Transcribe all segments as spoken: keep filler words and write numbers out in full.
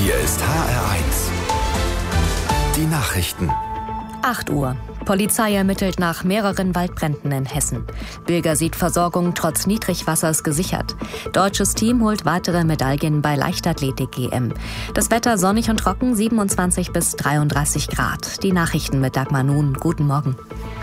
Hier ist H R eins. Die Nachrichten. acht Uhr. Polizei ermittelt nach mehreren Waldbränden in Hessen. Bilger sieht Versorgung trotz Niedrigwassers gesichert. Deutsches Team holt weitere Medaillen bei Leichtathletik-G M. Das Wetter sonnig und trocken, siebenundzwanzig bis dreiunddreißig Grad. Die Nachrichten mit Dagmar Nun. Guten Morgen.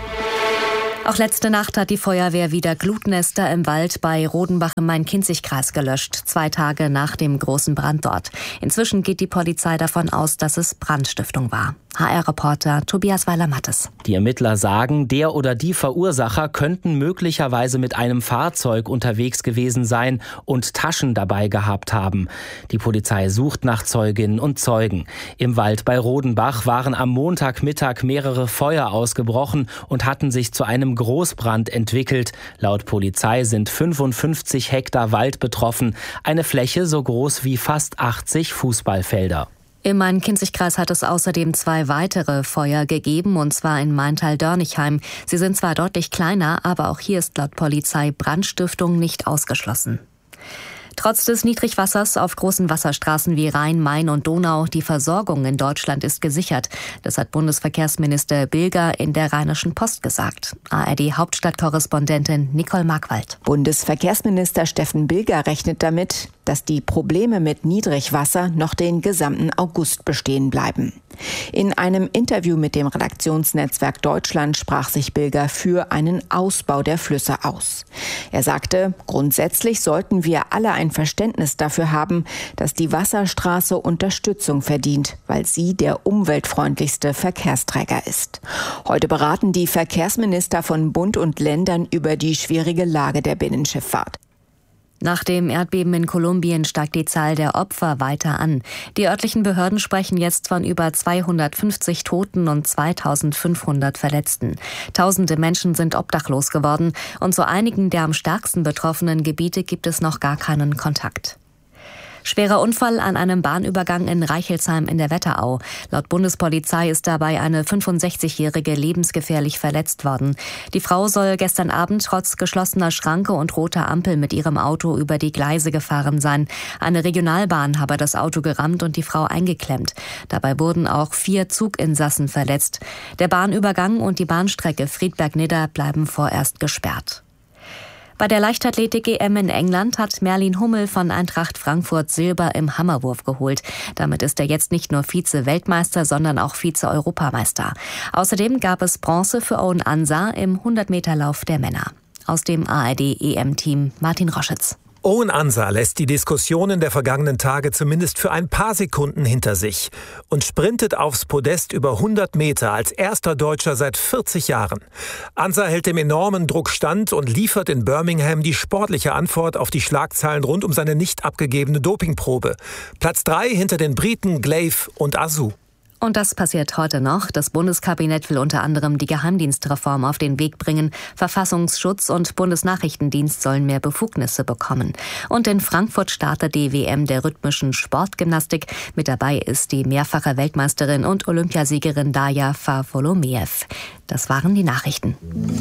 Auch letzte Nacht hat die Feuerwehr wieder Glutnester im Wald bei Rodenbach im Main-Kinzig-Kreis gelöscht, zwei Tage nach dem großen Brand dort. Inzwischen geht die Polizei davon aus, dass es Brandstiftung war. H R-Reporter Tobias Weiler-Mattes. Die Ermittler sagen, der oder die Verursacher könnten möglicherweise mit einem Fahrzeug unterwegs gewesen sein und Taschen dabei gehabt haben. Die Polizei sucht nach Zeuginnen und Zeugen. Im Wald bei Rodenbach waren am Montagmittag mehrere Feuer ausgebrochen und hatten sich zu einem Großbrand entwickelt. Laut Polizei sind fünfundfünfzig Hektar Wald betroffen, eine Fläche so groß wie fast achtzig Fußballfelder. Im Main-Kinzig-Kreis hat es außerdem zwei weitere Feuer gegeben, und zwar in Maintal-Dörnichheim. Sie sind zwar deutlich kleiner, aber auch hier ist laut Polizei Brandstiftung nicht ausgeschlossen. Trotz des Niedrigwassers auf großen Wasserstraßen wie Rhein, Main und Donau, die Versorgung in Deutschland ist gesichert. Das hat Bundesverkehrsminister Bilger in der Rheinischen Post gesagt. A R D-Hauptstadtkorrespondentin Nicole Markwald. Bundesverkehrsminister Steffen Bilger rechnet damit, dass die Probleme mit Niedrigwasser noch den gesamten August bestehen bleiben. In einem Interview mit dem Redaktionsnetzwerk Deutschland sprach sich Bilger für einen Ausbau der Flüsse aus. Er sagte, grundsätzlich sollten wir alle ein Verständnis dafür haben, dass die Wasserstraße Unterstützung verdient, weil sie der umweltfreundlichste Verkehrsträger ist. Heute beraten die Verkehrsminister von Bund und Ländern über die schwierige Lage der Binnenschifffahrt. Nach dem Erdbeben in Kolumbien steigt die Zahl der Opfer weiter an. Die örtlichen Behörden sprechen jetzt von über zweihundertfünfzig Toten und zweitausendfünfhundert Verletzten. Tausende Menschen sind obdachlos geworden und zu einigen der am stärksten betroffenen Gebiete gibt es noch gar keinen Kontakt. Schwerer Unfall an einem Bahnübergang in Reichelsheim in der Wetterau. Laut Bundespolizei ist dabei eine fünfundsechzigjährige lebensgefährlich verletzt worden. Die Frau soll gestern Abend trotz geschlossener Schranke und roter Ampel mit ihrem Auto über die Gleise gefahren sein. Eine Regionalbahn habe das Auto gerammt und die Frau eingeklemmt. Dabei wurden auch vier Zuginsassen verletzt. Der Bahnübergang und die Bahnstrecke Friedberg-Nidda bleiben vorerst gesperrt. Bei der Leichtathletik-G M in England hat Merlin Hummel von Eintracht Frankfurt Silber im Hammerwurf geholt. Damit ist er jetzt nicht nur Vize-Weltmeister, sondern auch Vize-Europameister. Außerdem gab es Bronze für Owen Ansah im hundert-Meter-Lauf der Männer. Aus dem A R D-E M-Team Martin Roschitz. Owen Ansah lässt die Diskussionen der vergangenen Tage zumindest für ein paar Sekunden hinter sich und sprintet aufs Podest über hundert Meter als erster Deutscher seit vierzig Jahren. Ansah hält dem enormen Druck stand und liefert in Birmingham die sportliche Antwort auf die Schlagzeilen rund um seine nicht abgegebene Dopingprobe. Platz drei hinter den Briten Glaive und Asu. Und das passiert heute noch. Das Bundeskabinett will unter anderem die Geheimdienstreform auf den Weg bringen. Verfassungsschutz und Bundesnachrichtendienst sollen mehr Befugnisse bekommen. Und in Frankfurt startet die W M der rhythmischen Sportgymnastik. Mit dabei ist die mehrfache Weltmeisterin und Olympiasiegerin Darja Farfolomeev. Das waren die Nachrichten.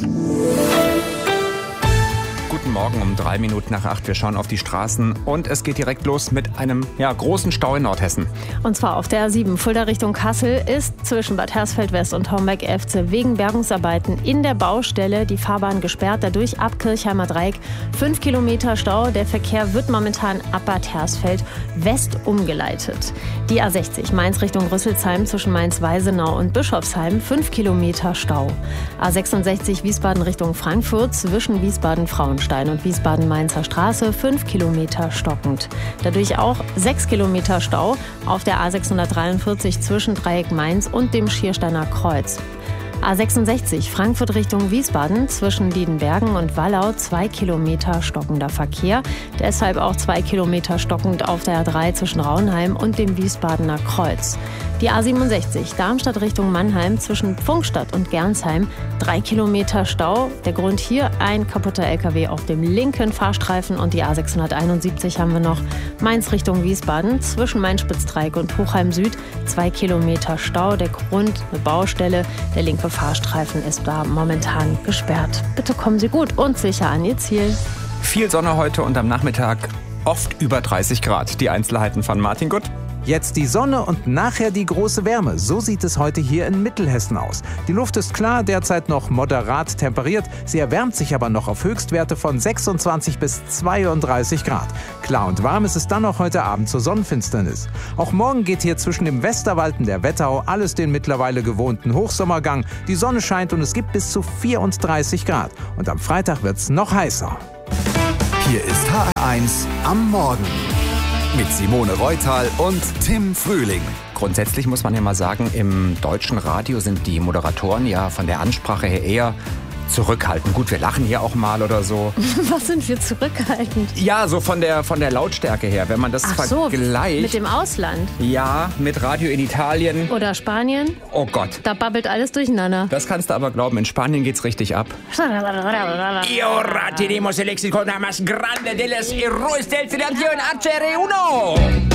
Guten Morgen um drei Minuten nach acht. Wir schauen auf die Straßen und es geht direkt los mit einem ja, großen Stau in Nordhessen. Und zwar auf der A sieben Fulda Richtung Kassel ist zwischen Bad Hersfeld West und Homberg-F C wegen Bergungsarbeiten in der Baustelle die Fahrbahn gesperrt. Dadurch ab Kirchheimer Dreieck fünf Kilometer Stau. Der Verkehr wird momentan ab Bad Hersfeld West umgeleitet. Die A sechzig Mainz Richtung Rüsselsheim zwischen Mainz-Weisenau und Bischofsheim fünf Kilometer Stau. A sechsundsechzig Wiesbaden Richtung Frankfurt zwischen Wiesbaden-Frauenstein und Wiesbaden-Mainzer Straße fünf Kilometer stockend. Dadurch auch sechs Kilometer Stau auf der A sechshundertdreiundvierzig zwischen Dreieck Mainz und dem Schiersteiner Kreuz. A sechsundsechzig Frankfurt Richtung Wiesbaden zwischen Liedenbergen und Wallau zwei Kilometer stockender Verkehr. Deshalb auch zwei Kilometer stockend auf der A drei zwischen Raunheim und dem Wiesbadener Kreuz. Die A siebenundsechzig Darmstadt Richtung Mannheim zwischen Pfungstadt und Gernsheim drei Kilometer Stau. Der Grund hier ein kaputter L K W auf dem linken Fahrstreifen. Und die A sechshunderteinundsiebzig haben wir noch Mainz Richtung Wiesbaden zwischen Main-Spitz-Dreieck und Hochheim Süd zwei Kilometer Stau. Der Grund eine Baustelle. Der linke Fahrstreifen ist da momentan gesperrt. Bitte kommen Sie gut und sicher an Ihr Ziel. Viel Sonne heute und am Nachmittag oft über dreißig Grad. Die Einzelheiten von Martin Gutt. Jetzt die Sonne und nachher die große Wärme. So sieht es heute hier in Mittelhessen aus. Die Luft ist klar, derzeit noch moderat temperiert. Sie erwärmt sich aber noch auf Höchstwerte von sechsundzwanzig bis zweiunddreißig Grad. Klar und warm ist es dann noch heute Abend zur Sonnenfinsternis. Auch morgen geht hier zwischen dem Westerwald und der Wetterau alles den mittlerweile gewohnten Hochsommergang. Die Sonne scheint und es gibt bis zu vierunddreißig Grad. Und am Freitag wird's noch heißer. Hier ist H R eins am Morgen mit Simone Reutal und Tim Frühling. Grundsätzlich muss man ja mal sagen, im deutschen Radio sind die Moderatoren ja von der Ansprache her eher zurückhaltend. Gut, wir lachen hier auch mal oder so. Was sind wir zurückhaltend? Ja, so von der, von der Lautstärke her, wenn man das Ach so, vergleicht. mit dem Ausland? Ja, mit Radio in Italien. Oder Spanien? Oh Gott. Da babbelt alles durcheinander. Das kannst du aber glauben, in Spanien geht's richtig ab. Y ora tenemos el éxito más grande de los héroes del Triangolo H R uno.